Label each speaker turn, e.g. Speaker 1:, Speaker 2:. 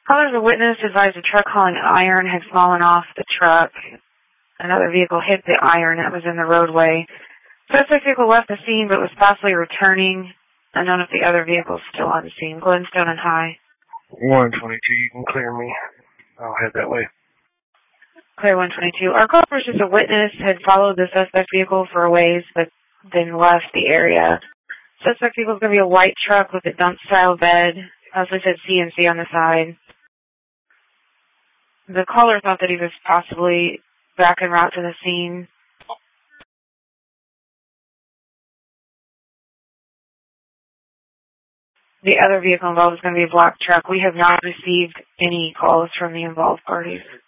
Speaker 1: Callers a witness advised a truck hauling iron had fallen off the truck. Another vehicle hit the iron that was in the roadway. Suspect vehicle left the scene but was possibly returning. Unknown if the other vehicle is still on the scene. Glenstone and High.
Speaker 2: 122, you can clear me. I'll head that way.
Speaker 1: Clear 122. Our caller was just a witness, had followed the suspect vehicle for a ways, but then left the area. Suspect vehicle is going to be a white truck with a dump-style bed. Also said CNC on the side. The caller thought that he was possibly back en route to the scene. The other vehicle involved is going to be a black truck. We have not received any calls from the involved parties.